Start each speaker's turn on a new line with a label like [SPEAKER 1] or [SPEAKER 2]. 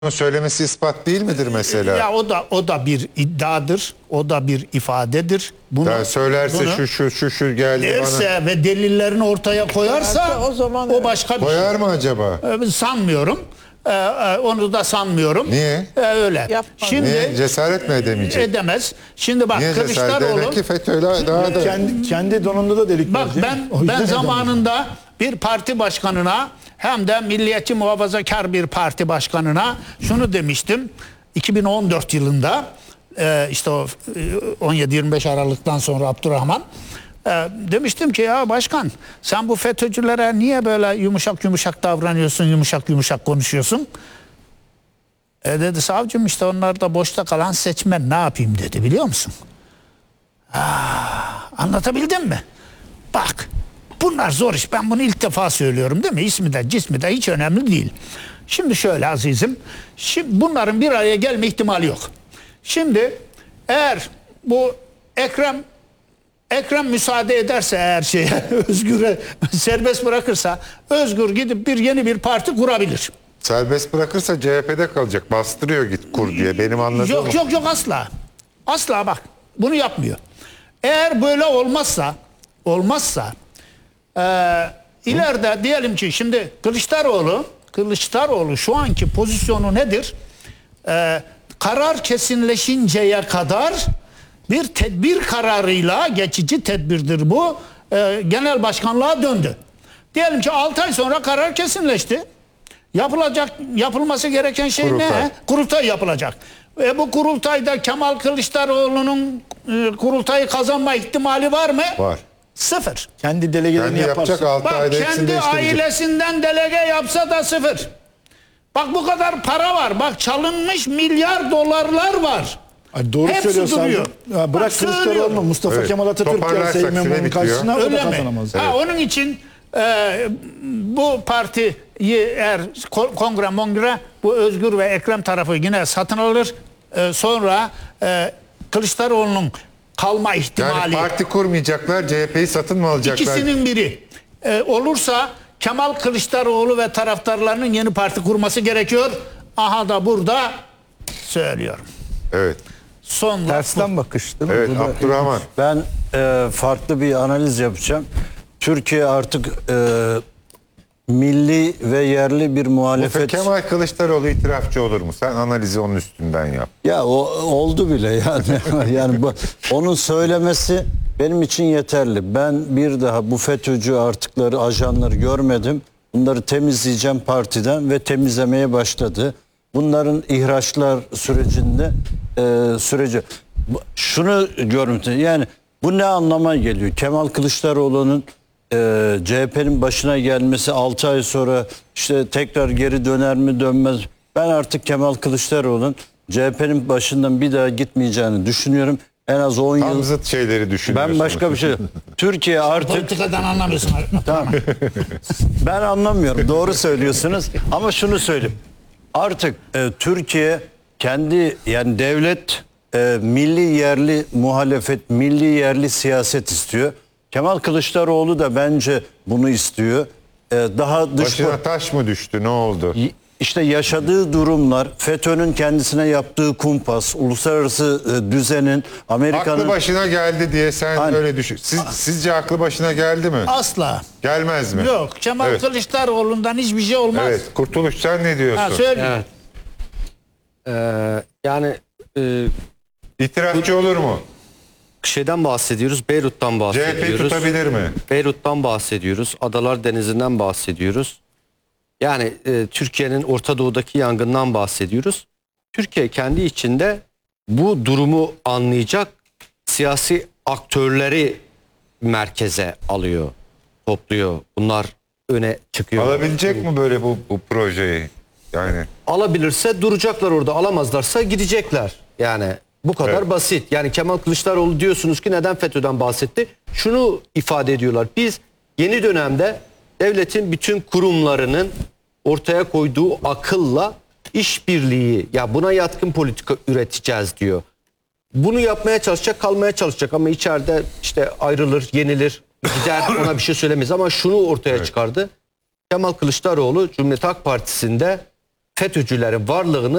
[SPEAKER 1] söylemesi ispat değil midir mesela?
[SPEAKER 2] Ya o da bir iddiadır. O da bir ifadedir. Bunu
[SPEAKER 1] Yani söylerse şu geldi
[SPEAKER 2] derse
[SPEAKER 1] bana.
[SPEAKER 2] ve delillerini ortaya koyarsa
[SPEAKER 3] o zaman
[SPEAKER 2] o başka bir
[SPEAKER 1] Koyar mı acaba?
[SPEAKER 2] sanmıyorum. Onu da sanmıyorum.
[SPEAKER 1] Niye?
[SPEAKER 2] Öyle.
[SPEAKER 3] Yapma.
[SPEAKER 2] Şimdi
[SPEAKER 1] Niye? Cesaret mi edemeyecek?
[SPEAKER 2] edemez. Şimdi bak
[SPEAKER 1] Niye cesaret?
[SPEAKER 2] Kılıçdaroğlu
[SPEAKER 1] Demek ki FETÖ'yle daha da...
[SPEAKER 4] Kendi donunda da delik var.
[SPEAKER 2] bak
[SPEAKER 4] canım. O yüzden
[SPEAKER 2] ben
[SPEAKER 4] edemez.
[SPEAKER 2] zamanında bir parti başkanına hem de milliyetçi muhafazakar bir parti başkanına şunu demiştim. 2014 yılında işte o 17-25 Aralık'tan sonra Abdurrahman demiştim ki ya başkan sen bu FETÖ'cülere niye böyle yumuşak yumuşak davranıyorsun, yumuşak yumuşak konuşuyorsun? Dedi savcım işte onlar da boşta kalan seçmen ne yapayım dedi biliyor musun? Anlatabildim mi? Bak bunlar zor iş. Ben bunu ilk defa söylüyorum değil mi? İsmi de cismi de hiç önemli değil. Şimdi şöyle azizim. Şimdi bunların bir araya gelme ihtimali yok. Şimdi eğer bu Ekrem müsaade ederse eğer şeye Özgür'e serbest bırakırsa Özgür gidip yeni bir parti kurabilir.
[SPEAKER 1] Serbest bırakırsa CHP'de kalacak. Bastırıyor git kur diye. Benim anladığım
[SPEAKER 2] Yok asla. Asla bak bunu yapmıyor. Eğer böyle olmazsa ileride diyelim ki şimdi Kılıçdaroğlu şu anki pozisyonu nedir? Karar kesinleşinceye kadar bir tedbir kararıyla geçici tedbirdir bu. Genel başkanlığa döndü. Diyelim ki 6 ay sonra karar kesinleşti. Yapılması gereken şey
[SPEAKER 1] Kurultay.
[SPEAKER 2] ne? Kurultay yapılacak. Bu kurultayda Kemal Kılıçdaroğlu'nun kurultayı kazanma ihtimali var mı?
[SPEAKER 1] var.
[SPEAKER 2] Sıfır.
[SPEAKER 4] Kendi delegelerini
[SPEAKER 1] Kendi yapacak
[SPEAKER 4] yaparsa.
[SPEAKER 1] 6
[SPEAKER 2] Bak
[SPEAKER 1] ayda hepsini
[SPEAKER 2] kendi
[SPEAKER 1] değiştirecek.
[SPEAKER 2] ailesinden delege yapsa da sıfır. Bak bu kadar para var. Bak çalınmış milyar dolarlar var.
[SPEAKER 4] Ay doğru
[SPEAKER 2] Hepsi
[SPEAKER 4] söylüyorsan.
[SPEAKER 2] duruyor.
[SPEAKER 4] Ya bırak
[SPEAKER 2] Bak
[SPEAKER 4] Kılıçdaroğlu
[SPEAKER 2] söylüyorum.
[SPEAKER 4] mu? Mustafa
[SPEAKER 1] Evet.
[SPEAKER 4] Kemal Atatürk
[SPEAKER 1] Toparlarsak
[SPEAKER 4] gelse
[SPEAKER 1] süre
[SPEAKER 4] İmamoğlu'nun
[SPEAKER 1] bitiyor.
[SPEAKER 4] karşısına o da
[SPEAKER 2] Öyle mi?
[SPEAKER 4] kazanamaz.
[SPEAKER 2] Ha, onun için bu partiyi eğer kongre bu Özgür ve Ekrem tarafı yine satın alır. Sonra Kılıçdaroğlu'nun kalma ihtimali.
[SPEAKER 1] Yani parti kurmayacaklar, CHP'yi satın mı alacaklar?
[SPEAKER 2] İkisinin biri olursa Kemal Kılıçdaroğlu ve taraftarlarının yeni parti kurması gerekiyor. Aha da burada söylüyorum.
[SPEAKER 1] Evet.
[SPEAKER 2] Son laf bu.
[SPEAKER 5] Tersten bakış değil mi?
[SPEAKER 1] Evet
[SPEAKER 5] Bu da
[SPEAKER 1] Abdurrahman.
[SPEAKER 5] ilginç. Ben farklı bir analiz yapacağım. Türkiye artık milli ve yerli bir muhalefet...
[SPEAKER 1] Kemal Kılıçdaroğlu itirafçı olur mu? Sen analizi onun üstünden yap.
[SPEAKER 5] Ya o oldu bile yani. Yani onun söylemesi benim için yeterli. Ben bir daha bu FETÖ'cü artıkları, ajanları görmedim. Bunları temizleyeceğim partiden ve temizlemeye başladı. Bunların ihraçlar sürecinde şunu görmüştüm. Yani bu ne anlama geliyor? Kemal Kılıçdaroğlu'nun CHP'nin başına gelmesi 6 ay sonra işte tekrar geri döner mi dönmez. Ben artık Kemal Kılıçdaroğlu'nun CHP'nin başından bir daha gitmeyeceğini düşünüyorum. En az 10
[SPEAKER 1] Tam
[SPEAKER 5] yıl.
[SPEAKER 1] zıt şeyleri düşünüyorsunuz.
[SPEAKER 5] Ben başka bir şey. Türkiye artık
[SPEAKER 2] Politikadan anlamıyorsun.
[SPEAKER 5] tamam. Ben anlamıyorum. Doğru söylüyorsunuz. Ama şunu söyleyeyim. Artık Türkiye kendi yani devlet milli yerli muhalefet, milli yerli siyaset istiyor. Kemal Kılıçdaroğlu da bence bunu istiyor. Daha dış
[SPEAKER 1] Başına taş mı düştü? Ne oldu?
[SPEAKER 5] işte yaşadığı durumlar, FETÖ'nün kendisine yaptığı kumpas, uluslararası düzenin, Amerika'nın...
[SPEAKER 1] Aklı başına geldi diye sen
[SPEAKER 5] Aynen.
[SPEAKER 1] öyle düşün. Sizce aklı başına geldi mi?
[SPEAKER 2] Asla.
[SPEAKER 1] Gelmez mi?
[SPEAKER 2] Yok. Kemal
[SPEAKER 1] Evet.
[SPEAKER 2] Kılıçdaroğlu'ndan hiçbir şey olmaz.
[SPEAKER 1] Evet. Kurtuluş sen ne diyorsun?
[SPEAKER 2] Ha, söyle.
[SPEAKER 6] Evet. Yani
[SPEAKER 1] İtirafçı olur mu?
[SPEAKER 6] şeyden bahsediyoruz, Beyrut'tan
[SPEAKER 1] CHP
[SPEAKER 6] bahsediyoruz.
[SPEAKER 1] tutabilir mi?
[SPEAKER 6] Beyrut'tan bahsediyoruz, Adalar Denizi'nden bahsediyoruz. Yani Türkiye'nin Orta Doğu'daki yangından bahsediyoruz. Türkiye kendi içinde bu durumu anlayacak siyasi aktörleri merkeze alıyor, topluyor. Bunlar öne çıkıyor.
[SPEAKER 1] Alabilecek mi böyle bu projeyi? Yani
[SPEAKER 6] Alabilirse duracaklar orada, alamazlarsa gidecekler. Yani bu kadar
[SPEAKER 1] Evet.
[SPEAKER 6] basit. Yani Kemal Kılıçdaroğlu diyorsunuz ki neden FETÖ'den bahsetti? Şunu ifade ediyorlar. Biz yeni dönemde devletin bütün kurumlarının ortaya koyduğu akılla işbirliği, ya buna yatkın politika üreteceğiz diyor. Bunu yapmaya çalışacak, kalmaya çalışacak ama içeride işte ayrılır, yenilir, gider, ona bir şey söylemez ama şunu ortaya çıkardı. Kemal Kılıçdaroğlu Cumhuriyet Halk Partisi'nde FETÖ'cülerin varlığını